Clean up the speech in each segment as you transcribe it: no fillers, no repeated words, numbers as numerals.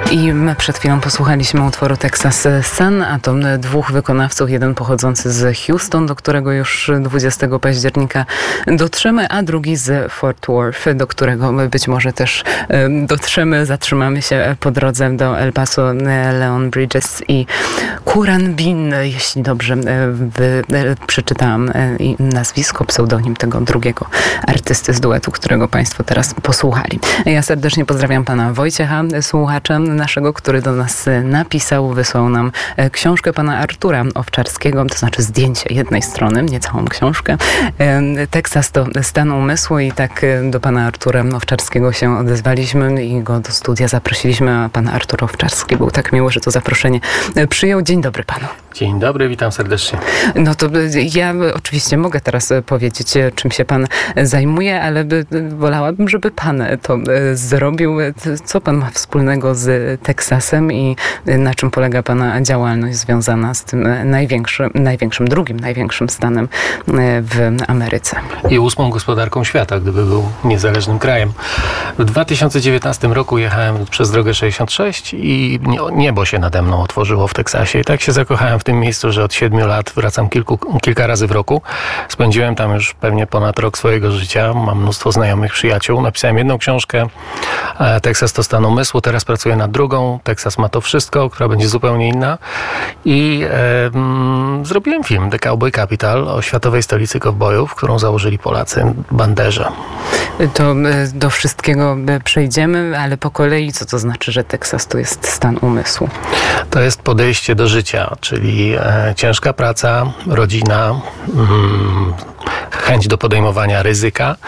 I my przed chwilą posłuchaliśmy utworu Texas Sun, a to dwóch wykonawców, jeden pochodzący z Houston, do którego już 20 października dotrzemy, a drugi z Fort Worth, do którego my być może też dotrzemy. Zatrzymamy się po drodze do El Paso, Leon Bridges i Kuran Bin, jeśli dobrze przeczytałam nazwisko, pseudonim tego drugiego artysty z duetu, którego Państwo teraz posłuchali. Ja serdecznie pozdrawiam pana Wojciecha, słuchacza naszego, który do nas napisał, wysłał nam książkę pana Artura Owczarskiego, to znaczy zdjęcie jednej strony, nie całą książkę. Texas to stan umysłu i tak do pana Artura Owczarskiego się odezwaliśmy i go do studia zaprosiliśmy, a pan Artur Owczarski był tak miły, że to zaproszenie przyjął. Dzień dobry panu. Dzień dobry, witam serdecznie. No to ja oczywiście mogę teraz powiedzieć, czym się pan zajmuje, ale wolałabym, żeby pan to zrobił. Co pan ma wspólnego z Teksasem i na czym polega pana działalność związana z tym drugim największym stanem w Ameryce? I 8. gospodarką świata, gdyby był niezależnym krajem. W 2019 roku jechałem przez drogę 66 i niebo się nade mną otworzyło w Teksasie. I tak się zakochałem w tym miejscu, że od 7 lat wracam kilka razy w roku. Spędziłem tam już pewnie ponad rok swojego życia. Mam mnóstwo znajomych, przyjaciół. Napisałem jedną książkę. Teksas to stan umysłu. Teraz pracuję nad drugą. Teksas ma to wszystko, która będzie zupełnie inna. I zrobiłem film The Cowboy Capital o światowej stolicy kowbojów, którą założyli Polacy, Banderze. To do wszystkiego przejdziemy, ale po kolei co to znaczy, że Teksas to jest stan umysłu? To jest podejście do życia, czyli ciężka praca, rodzina, chęć do podejmowania ryzyka.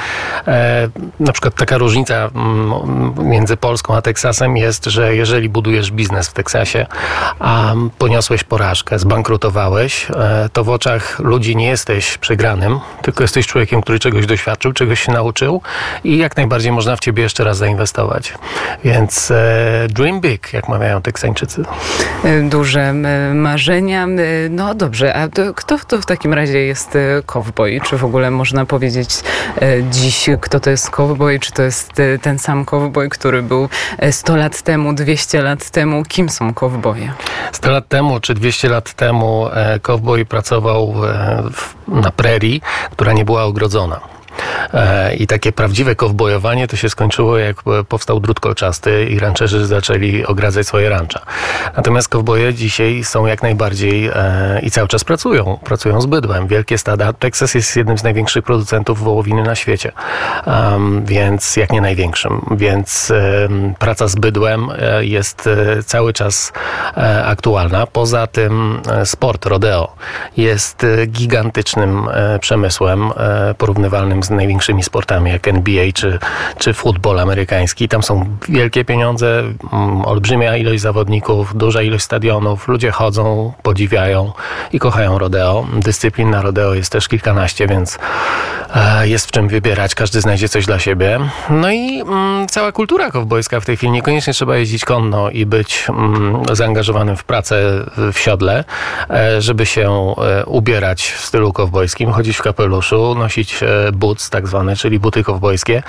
Na przykład taka różnica między Polską a Teksasem jest, że jeżeli budujesz biznes w Teksasie, a poniosłeś porażkę, zbankrutowałeś, to w oczach ludzi nie jesteś przegranym, tylko jesteś człowiekiem, który czegoś doświadczył, czegoś się nauczył i jak najbardziej można w ciebie jeszcze raz zainwestować. Więc dream big, jak mawiają Teksańczycy. Duże marzenia. No dobrze, a kto to w takim razie jest kowboj? Czy w ogóle można powiedzieć dziś, kto to jest kowboj? Czy to jest ten sam kowboj, który był 100 lat temu, 200 lat temu? Kim są kowboje? 100 lat temu czy 200 lat temu kowboj pracował na prerii, która nie była ogrodzona. I takie prawdziwe kowbojowanie to się skończyło, jak powstał drut kolczasty i rancherzy zaczęli ogradzać swoje rancza. Natomiast kowboje dzisiaj są jak najbardziej i cały czas pracują z bydłem. Wielkie stada. Teksas jest jednym z największych producentów wołowiny na świecie, więc jak nie największym. Więc praca z bydłem jest cały czas aktualna. Poza tym sport rodeo jest gigantycznym przemysłem porównywalnym z największymi sportami jak NBA czy futbol amerykański. Tam są wielkie pieniądze, olbrzymia ilość zawodników, duża ilość stadionów. Ludzie chodzą, podziwiają i kochają rodeo. Dyscyplin na rodeo jest też kilkanaście, więc jest w czym wybierać. Każdy znajdzie coś dla siebie. No i cała kultura kowbojska w tej chwili. Niekoniecznie trzeba jeździć konno i być zaangażowanym w pracę w siodle, żeby się ubierać w stylu kowbojskim, chodzić w kapeluszu, nosić boots tak zwane, czyli buty kowbojskie.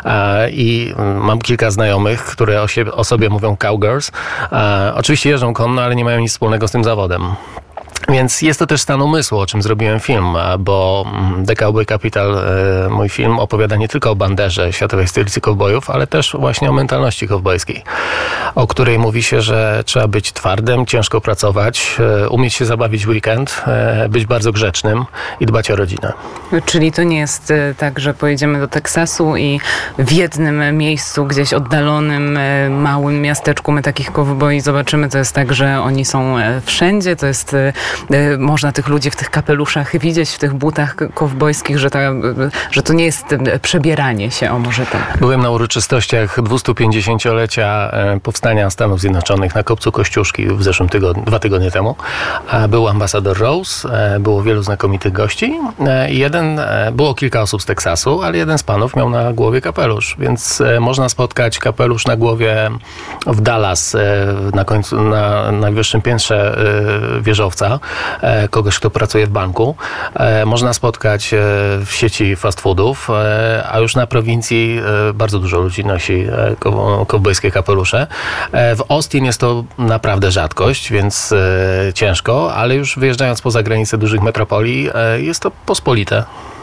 I mam kilka znajomych, które o sobie mówią cowgirls. Oczywiście jeżdżą konno, ale nie mają nic wspólnego z tym zawodem. Więc jest to też stan umysłu, o czym zrobiłem film, bo The Cowboy Capital, mój film, opowiada nie tylko o Banderze, światowej stolicy kowbojów, ale też właśnie o mentalności kowbojskiej, o której mówi się, że trzeba być twardym, ciężko pracować, umieć się zabawić w weekend, być bardzo grzecznym i dbać o rodzinę. Czyli to nie jest tak, że pojedziemy do Teksasu i w jednym miejscu, gdzieś oddalonym, małym miasteczku my takich kowboi zobaczymy, to jest tak, że oni są wszędzie, to jest można tych ludzi w tych kapeluszach widzieć, w tych butach kowbojskich, że to nie jest przebieranie się, o może tak. Byłem na uroczystościach 250-lecia powstania Stanów Zjednoczonych na Kopcu Kościuszki w zeszłym tygodniu, 2 tygodnie temu. Był ambasador Rose, było wielu znakomitych gości. Było kilka osób z Teksasu, ale jeden z panów miał na głowie kapelusz, więc można spotkać kapelusz na głowie w Dallas, na najwyższym piętrze wieżowca. kogoś, kto pracuje w banku. Można spotkać w sieci fast foodów, a już na prowincji bardzo dużo ludzi nosi kowbojskie kapelusze. W Austin jest to naprawdę rzadkość, więc ciężko, ale już wyjeżdżając poza granice dużych metropolii jest to pospolite.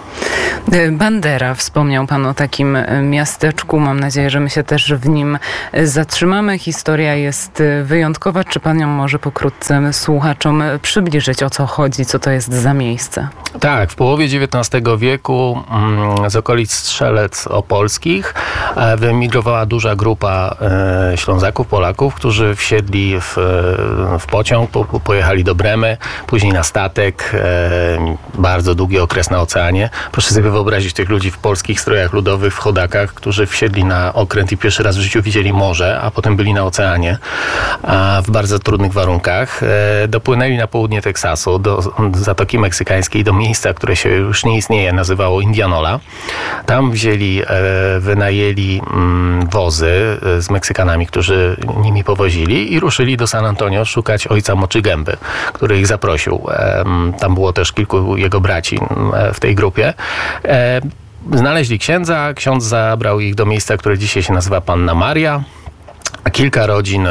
Bandera, wspomniał pan o takim miasteczku. Mam nadzieję, że my się też w nim zatrzymamy. Historia jest wyjątkowa. Czy pan ją może pokrótce słuchaczom przybliżyć, o co chodzi, co to jest za miejsce? Tak, w połowie XIX wieku z okolic Strzelec Opolskich wyemigrowała duża grupa Ślązaków, Polaków, którzy wsiedli w pociąg, pojechali do Bremy, później na statek, bardzo długi okres na oceanie. Proszę sobie wyobrazić tych ludzi w polskich strojach ludowych, w chodakach, którzy wsiedli na okręt i pierwszy raz w życiu widzieli morze, a potem byli na oceanie w bardzo trudnych warunkach. Dopłynęli na południe Teksasu, do Zatoki Meksykańskiej, do miejsca, które się już nie istnieje, nazywało Indianola. Tam wynajęli wozy z Meksykanami, którzy nimi powozili i ruszyli do San Antonio szukać ojca Moczy Gęby, który ich zaprosił. Tam było też kilku jego braci w tej grupie. Znaleźli księdza, ksiądz zabrał ich do miejsca, które dzisiaj się nazywa Panna Maria. Kilka rodzin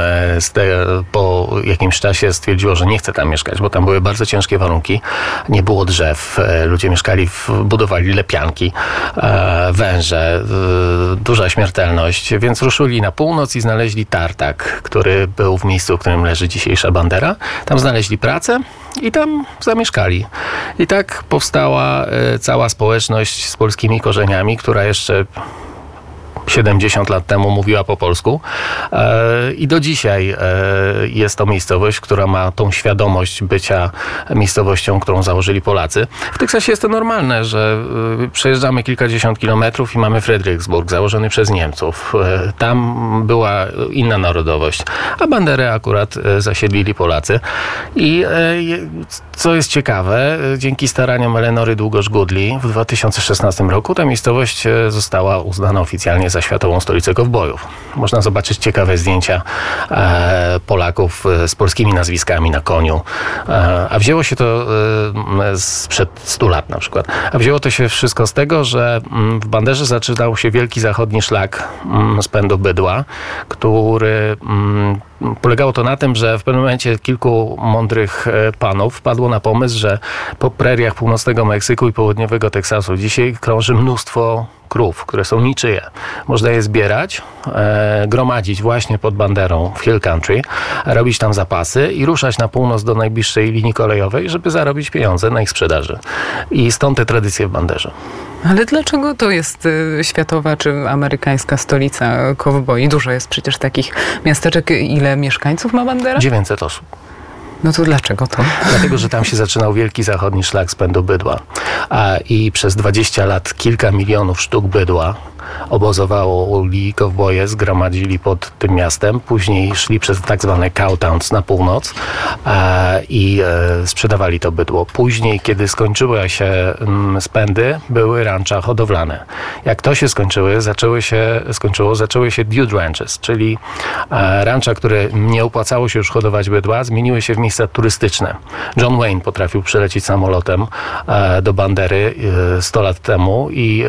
po jakimś czasie stwierdziło, że nie chce tam mieszkać, bo tam były bardzo ciężkie warunki. Nie było drzew, ludzie mieszkali, budowali lepianki, węże, duża śmiertelność, więc ruszyli na północ i znaleźli tartak, który był w miejscu, w którym leży dzisiejsza Bandera. Tam znaleźli pracę i tam zamieszkali. I tak powstała cała społeczność z polskimi korzeniami, która jeszcze 70 lat temu mówiła po polsku i do dzisiaj jest to miejscowość, która ma tą świadomość bycia miejscowością, którą założyli Polacy. W Teksasie jest to normalne, że przejeżdżamy kilkadziesiąt kilometrów i mamy Fredericksburg, założony przez Niemców. Tam była inna narodowość, a Banderę akurat zasiedlili Polacy. I co jest ciekawe, dzięki staraniom Elenory Długosz-Goodley w 2016 roku ta miejscowość została uznana oficjalnie za światową stolicę kowbojów. Można zobaczyć ciekawe zdjęcia Polaków z polskimi nazwiskami na koniu. A wzięło się to sprzed 100 lat na przykład. A wzięło to się wszystko z tego, że w Banderze zaczynał się wielki zachodni szlak z pędu bydła, który polegało to na tym, że w pewnym momencie kilku mądrych panów wpadło na pomysł, że po preriach północnego Meksyku i południowego Teksasu dzisiaj krąży mnóstwo krów, które są niczyje. Można je zbierać, gromadzić właśnie pod Banderą w Hill Country, robić tam zapasy i ruszać na północ do najbliższej linii kolejowej, żeby zarobić pieniądze na ich sprzedaży. I stąd te tradycje w Banderze. Ale dlaczego to jest światowa czy amerykańska stolica kowboi? Dużo jest przecież takich miasteczek. Ile mieszkańców ma Bandera? 900 osób. No to dlaczego to? Dlatego, że tam się zaczynał wielki zachodni szlak z pędu bydła. I przez 20 lat kilka milionów sztuk bydła obozowało i kowboje zgromadzili pod tym miastem. Później szli przez tak zwane cowtowns na północ i sprzedawali to bydło. Później, kiedy skończyły się spędy, były rancza hodowlane. Jak to się zaczęły się dude ranches, czyli rancza, które nie opłacało się już hodować bydła, zmieniły się w miejsca turystyczne. John Wayne potrafił przylecieć samolotem do Bandery 100 lat temu i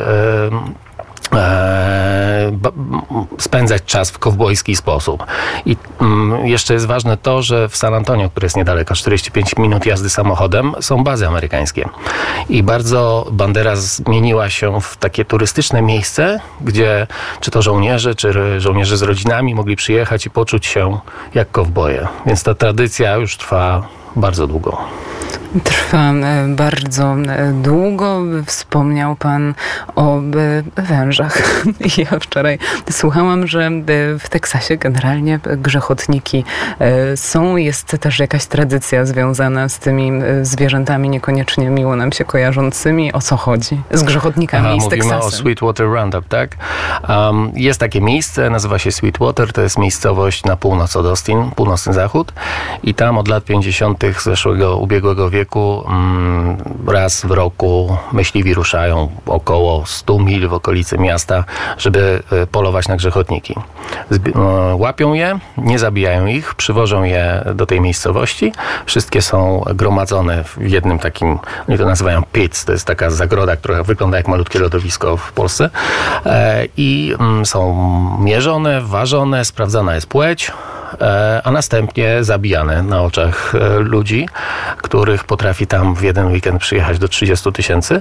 spędzać czas w kowbojski sposób. I jeszcze jest ważne to, że w San Antonio, które jest niedaleko, 45 minut jazdy samochodem, są bazy amerykańskie. I bardzo Bandera zmieniła się w takie turystyczne miejsce, gdzie czy to żołnierze, czy żołnierze z rodzinami mogli przyjechać i poczuć się jak kowboje. Więc ta tradycja już trwa bardzo długo. Trwa bardzo długo. Wspomniał pan o wężach. Ja wczoraj słuchałam, że w Teksasie generalnie grzechotniki są. Jest też jakaś tradycja związana z tymi zwierzętami niekoniecznie miło nam się kojarzącymi. O co chodzi? Z grzechotnikami i z Teksasem. Mówimy o Sweetwater Roundup, tak? Jest takie miejsce, nazywa się Sweetwater. To jest miejscowość na północ od Austin, północny zachód. I tam od lat 50. ubiegłego młodego wieku raz w roku myśliwi ruszają około 100 mil w okolicy miasta, żeby polować na grzechotniki. Łapią je, nie zabijają ich, przywożą je do tej miejscowości. Wszystkie są gromadzone w jednym takim, oni to nazywają pits, to jest taka zagroda, która wygląda jak malutkie lodowisko w Polsce. I są mierzone, ważone, sprawdzana jest płeć, a następnie zabijane na oczach ludzi, których potrafi tam w jeden weekend przyjechać do 30 000.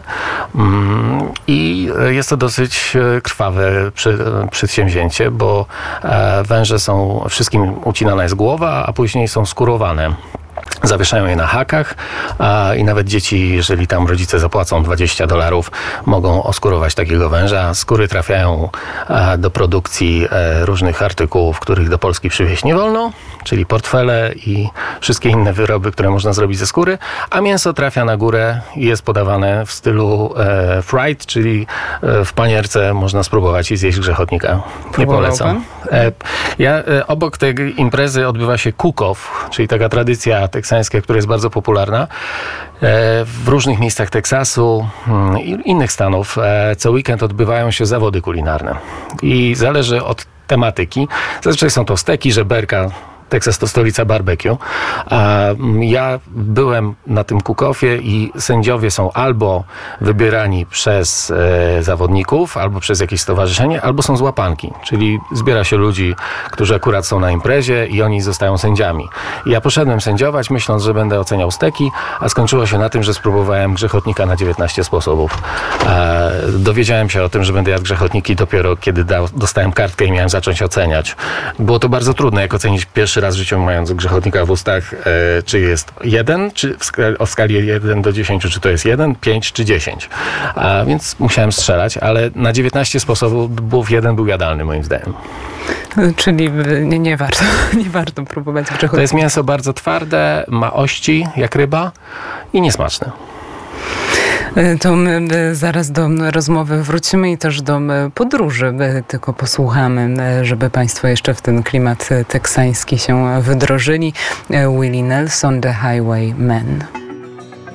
I jest to dosyć krwawe przedsięwzięcie, bo węże są, wszystkim ucinana jest głowa, a później są skurowane. Zawieszają je na hakach i nawet dzieci, jeżeli tam rodzice zapłacą $20, mogą oskurować takiego węża. Skóry trafiają do produkcji różnych artykułów, których do Polski przywieźć nie wolno, czyli portfele i wszystkie inne wyroby, które można zrobić ze skóry, a mięso trafia na górę i jest podawane w stylu fried, czyli w panierce można spróbować i zjeść grzechotnika. Nie polecam. Obok tej imprezy odbywa się cook-off, czyli taka tradycja teksańska, która jest bardzo popularna. W różnych miejscach Teksasu i innych stanów co weekend odbywają się zawody kulinarne. I zależy od tematyki. Zazwyczaj są to steki, żeberka. Teksas to stolica barbecue. Ja byłem na tym cook-offie i sędziowie są albo wybierani przez zawodników, albo przez jakieś stowarzyszenie, albo są z łapanki. Czyli zbiera się ludzi, którzy akurat są na imprezie i oni zostają sędziami. Ja poszedłem sędziować, myśląc, że będę oceniał steki, a skończyło się na tym, że spróbowałem grzechotnika na 19 sposobów. Dowiedziałem się o tym, że będę jadł grzechotniki dopiero kiedy dostałem kartkę i miałem zacząć oceniać. Było to bardzo trudne, jak ocenić pierwszy raz w życiu mając grzechotnika w ustach, czy jest 1, czy o skali 1 do 10, czy to jest 1, 5 czy 10. Więc musiałem strzelać, ale na 19 sposobów jeden był jadalny moim zdaniem. Czyli nie warto próbować grzechotnika. To jest mięso bardzo twarde, ma ości jak ryba i niesmaczne. To my zaraz do rozmowy wrócimy i też do podróży tylko posłuchamy, żeby Państwo jeszcze w ten klimat teksański się wdrożyli. Willie Nelson, The Highwaymen.